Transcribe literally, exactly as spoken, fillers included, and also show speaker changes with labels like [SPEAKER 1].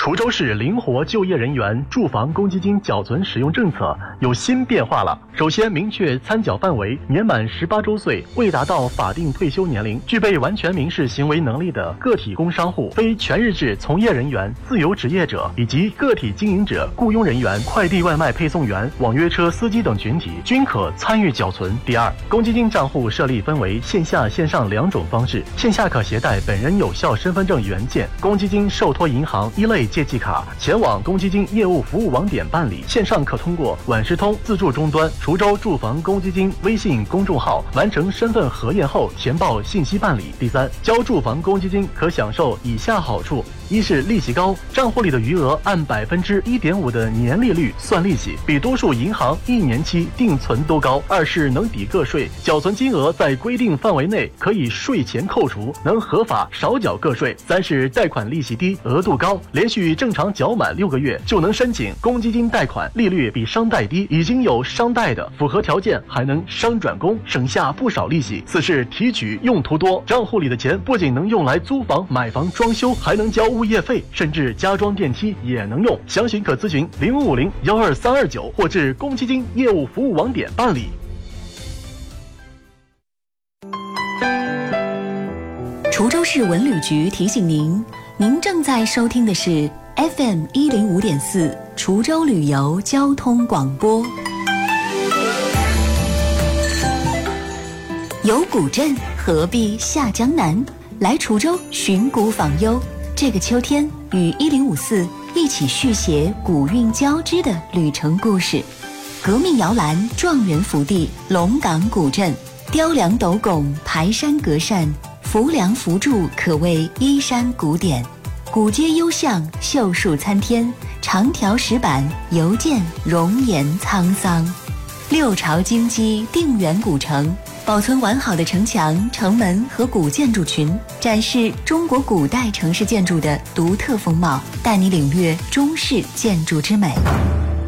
[SPEAKER 1] 滁州市灵活就业人员住房公积金缴存使用政策有新变化了。首先明确参缴范围，年满十八周岁未达到法定退休年龄，具备完全民事行为能力的个体工商户、非全日制从业人员、自由职业者以及个体经营者、雇佣人员、快递外卖配送员、网约车司机等群体均可参与缴存。第二，公积金账户设立分为线下、线上两种方式。线下可携带本人有效身份证原件、公积金受托银行一类借记卡前往公积金业务服务网点办理，线上可通过晚时通自助终端、滁州住房公积金微信公众号完成身份核验后填报信息办理。第三，交住房公积金可享受以下好处：一是利息高，账户里的余额按百分之一点五的年利率算利息，比多数银行一年期定存都高；二是能抵个税，缴存金额在规定范围内可以税前扣除，能合法少缴个税；三是贷款利息低，额度高，连续正常缴满六个月就能申请公积金贷款，利率比商贷低，已经有商贷的符合条件还能商转公，省下不少利息。四是提取用途多，账户里的钱不仅能用来租房、买房、装修，还能交物业费，甚至加装电梯也能用。详情可咨询零五五零幺二三二九或至公积金业务服务网点办理。
[SPEAKER 2] 滁州市文旅局提醒您，您正在收听的是 F M 一零五点四滁州旅游交通广播。有古镇何必下江南？来滁州寻古访幽。这个秋天，与一零五四一起续写古韵交织的旅程故事。革命摇篮、壮人福地、龙岗古镇，雕梁斗拱、排山隔扇，浮梁浮柱，可谓依山古典。古街幽巷，秀树参天，长条石板，犹见容颜沧桑。六朝京畿定远古城，保存完好的城墙、城门和古建筑群，展示中国古代城市建筑的独特风貌，带你领略中式建筑之美。